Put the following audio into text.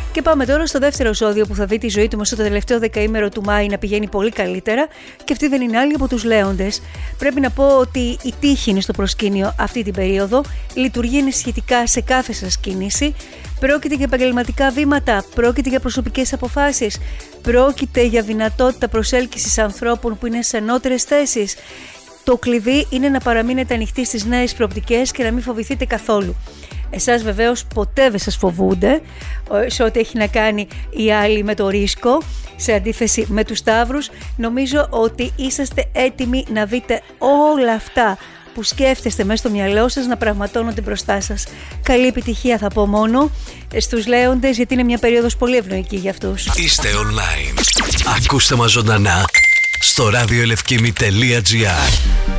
Και πάμε τώρα στο δεύτερο ζώδιο που θα δει τη ζωή του μέσα στο τελευταίο δεκαήμερο του Μάη να πηγαίνει πολύ καλύτερα, και αυτή δεν είναι άλλη από τους Λέοντες. Πρέπει να πω ότι η τύχη είναι στο προσκήνιο αυτή την περίοδο, λειτουργεί ενισχυτικά σε κάθε σας κίνηση. Πρόκειται για επαγγελματικά βήματα, πρόκειται για προσωπικές αποφάσεις, πρόκειται για δυνατότητα προσέλκυσης ανθρώπων που είναι σε ανώτερες θέσεις. Το κλειδί είναι να παραμείνετε ανοιχτοί στις νέες προοπτικές και να μην φοβηθείτε καθόλου. Εσάς βεβαίως ποτέ δεν σας φοβούνται σε ό,τι έχει να κάνει οι άλλοι με το ρίσκο, σε αντίθεση με τους Σταύρους. Νομίζω ότι είσαστε έτοιμοι να δείτε όλα αυτά που σκέφτεστε μέσα στο μυαλό σας να πραγματώνονται μπροστά σας. Καλή επιτυχία θα πω μόνο στους Λέοντες, γιατί είναι μια περίοδος πολύ ευνοϊκή για αυτούς. Είστε online. Ακούστε μας ζωντανά στο radioelefkimi.gr.